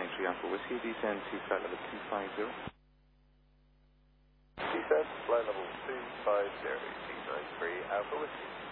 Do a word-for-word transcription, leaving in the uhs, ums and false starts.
nine three Alpha Whiskey, descend to flight level two five zero. Descend, flight level two five zero, G nine three Alpha Whiskey.